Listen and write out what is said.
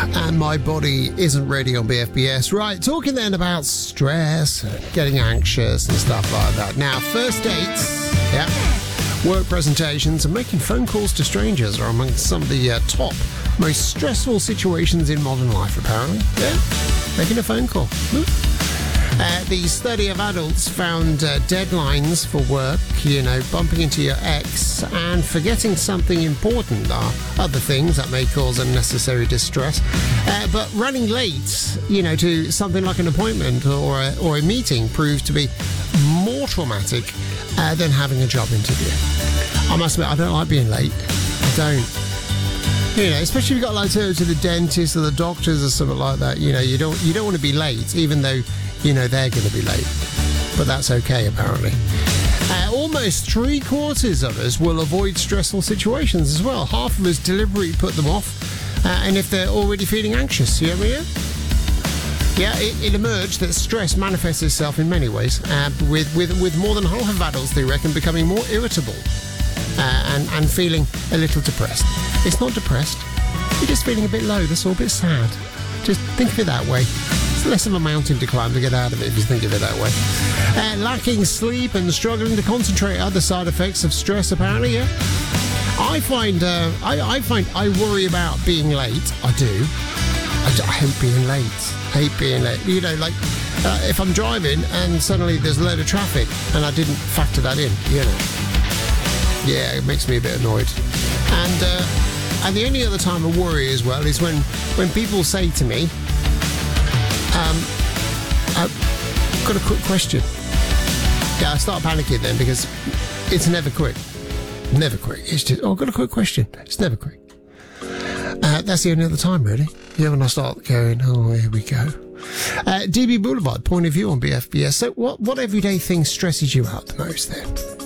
And My Body Isn't Ready on BFBS. Right, talking then about stress, getting anxious and stuff like that. Now, first dates, work presentations and making phone calls to strangers are among some of the top, most stressful situations in modern life, apparently. Yeah, making a phone call. The study of adults found deadlines for work, bumping into your ex and forgetting something important are other things that may cause unnecessary distress. But running late, to something like an appointment or a meeting proved to be more traumatic than having a job interview. I must admit, I don't like being late. I don't. Especially if you've got to the dentist or the doctors or something like that. You don't want to be late, even though they're going to be late. But that's okay, apparently. Almost 3/4 of us will avoid stressful situations as well. Half of us deliberately put them off, and if they're already feeling anxious, it emerged that stress manifests itself in many ways, with more than half of adults, they reckon, becoming more irritable and feeling a little depressed. It's not depressed, you're just feeling a bit low, that's all, a bit sad. Just think of it that way. It's less of a mountain to climb to get out of it if you think of it that way. Lacking sleep and struggling to concentrate, other side effects of stress, apparently, I find I worry about being late. I do. I hate being late. If I'm driving and suddenly there's a load of traffic and I didn't factor that in, Yeah, it makes me a bit annoyed. And the only other time I worry as well is when people say to me, I've got a quick question. Yeah, I start panicking then because it's never quick. Never quick. It's just, I've got a quick question. It's never quick. That's the only other time, really. When I start going, here we go. DB Boulevard, point of view on BFBS. So what everyday thing stresses you out the most then?